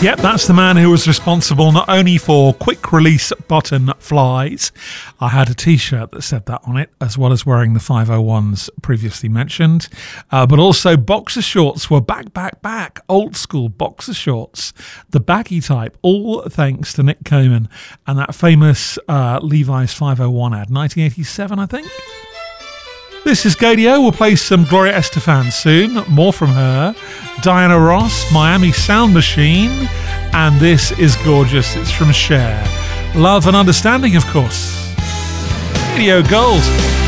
Yep, that's the man who was responsible not only for quick release button flies. I had a t-shirt that said that on it, as well as wearing the 501s previously mentioned. But also boxer shorts were back. Old school boxer shorts, the baggy type, all thanks to Nick Coman and that famous Levi's 501 ad, 1987, I think. This is Gadio. We'll play some Gloria Estefan soon. More from her. Diana Ross, Miami Sound Machine. And this is gorgeous. It's from Cher. Love and Understanding, of course. Radio Gold.